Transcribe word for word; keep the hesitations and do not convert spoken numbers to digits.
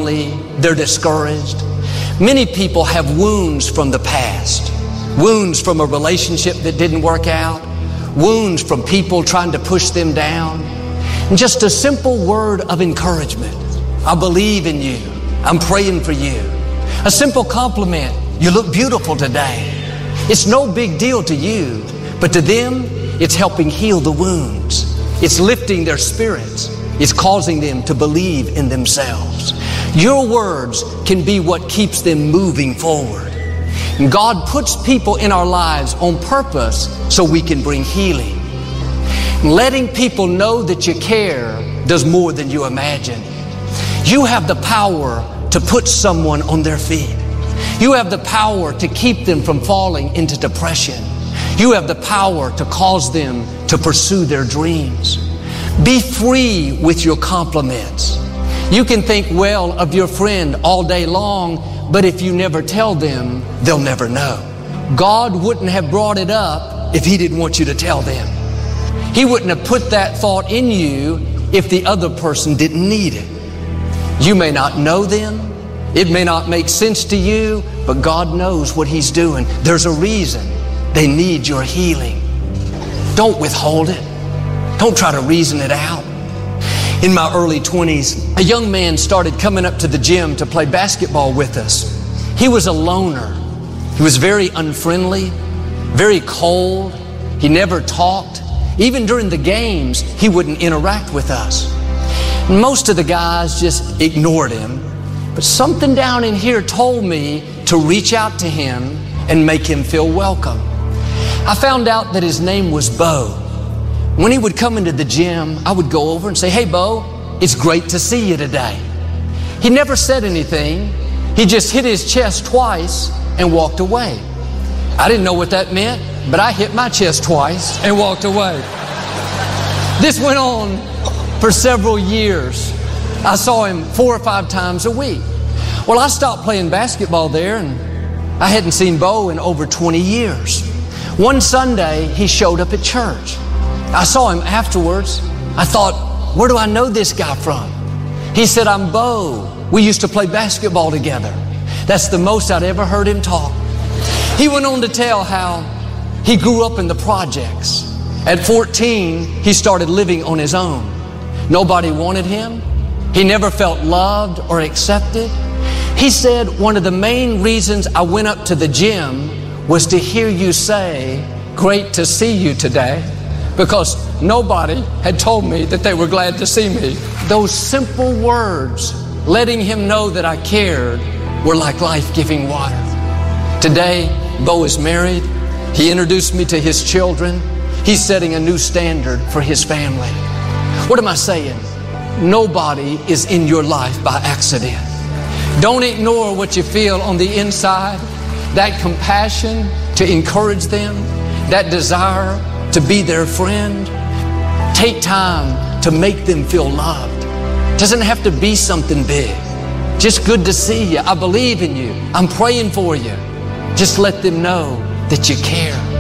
lonely, they're discouraged. Many people have wounds from the past. Wounds from a relationship that didn't work out. Wounds from people trying to push them down. And just a simple word of encouragement. I believe in you. I'm praying for you. A simple compliment. You look beautiful today. It's no big deal to you, but to them, it's helping heal the wounds. It's lifting their spirits. It's causing them to believe in themselves. Your words can be what keeps them moving forward. And God puts people in our lives on purpose so we can bring healing. And letting people know that you care does more than you imagine. You have the power to put someone on their feet. You have the power to keep them from falling into depression. You have the power to cause them to pursue their dreams. Be free with your compliments. You can think well of your friend all day long, but if you never tell them, they'll never know. God wouldn't have brought it up if He didn't want you to tell them. He wouldn't have put that thought in you if the other person didn't need it. You may not know them. It may not make sense to you, but God knows what He's doing. There's a reason they need your healing. Don't withhold it. Don't try to reason it out. In my early twenties, a young man started coming up to the gym to play basketball with us. He was a loner. He was very unfriendly, very cold. He never talked. Even during the games, he wouldn't interact with us. Most of the guys just ignored him. But something down in here told me to reach out to him and make him feel welcome. I found out that his name was Bo. When he would come into the gym, I would go over and say, "Hey, Bo, it's great to see you today." He never said anything. He just hit his chest twice and walked away. I didn't know what that meant, but I hit my chest twice and walked away. This went on for several years. I saw him four or five times a week. Well, I stopped playing basketball there, and I hadn't seen Bo in over twenty years. One Sunday, he showed up at church. I saw him afterwards. I thought, where do I know this guy from? He said, "I'm Bo. We used to play basketball together." That's the most I'd ever heard him talk. He went on to tell how he grew up in the projects. At fourteen, he started living on his own. Nobody wanted him. He never felt loved or accepted. He said, "One of the main reasons I went up to the gym was to hear you say, 'Great to see you today,' because nobody had told me that they were glad to see me." Those simple words, letting him know that I cared, were like life-giving water. Today, Bo is married. He introduced me to his children. He's setting a new standard for his family. What am I saying? Nobody is in your life by accident. Don't ignore what you feel on the inside. That compassion to encourage them, that desire to be their friend. Take time to make them feel loved. Doesn't have to be something big. Just good to see you. I believe in you. I'm praying for you. Just let them know that you care.